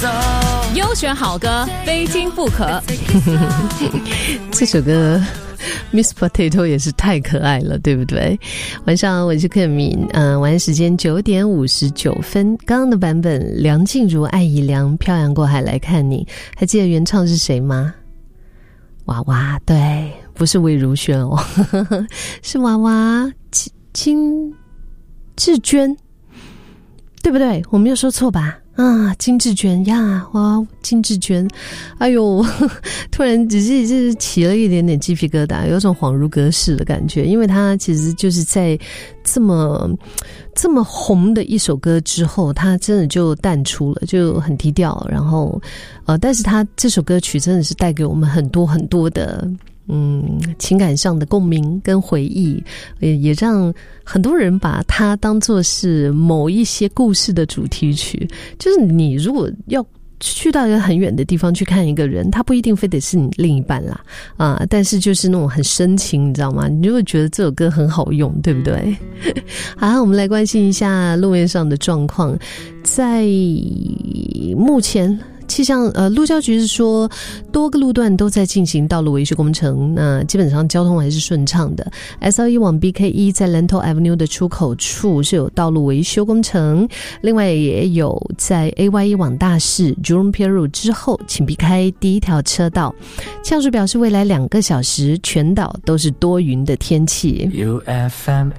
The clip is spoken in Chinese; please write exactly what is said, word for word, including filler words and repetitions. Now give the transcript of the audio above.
优选好歌，非听不可。 这首歌Miss Potato 也是太可爱了，对不对？晚上我是克敏，嗯、呃，晚安时间九点五十九分。刚刚的版本，梁静茹、艾怡良，漂洋过海来看你，还记得原唱是谁吗？娃娃，对，不是魏如萱哦，是娃娃金志娟，对不对？我没有说错吧？啊，金志娟呀，哇，金志娟，哎呦，突然只是就是起了一点点鸡皮疙瘩，有种恍如隔世的感觉，因为他其实就是在这么这么红的一首歌之后，他真的就淡出了，就很低调，然后呃，但是他这首歌曲真的是带给我们很多很多的嗯，情感上的共鸣跟回忆，也也让很多人把它当作是某一些故事的主题曲。就是你如果要去到一个很远的地方去看一个人，他不一定非得是你另一半啦，啊，但是就是那种很深情，你知道吗？你就会觉得这首歌很好用，对不对？好，我们来关心一下路面上的状况，在目前。气象呃，路交局是说多个路段都在进行道路维修工程，那基本上交通还是顺畅的。S L 一 往 B K 一 在 Lento Avenue 的出口处是有道路维修工程，另外也有在 A Y 一 往大市 Jurong Pier Road 之后，请避开第一条车道。气象署表示，未来两个小时全岛都是多云的天气。 U F M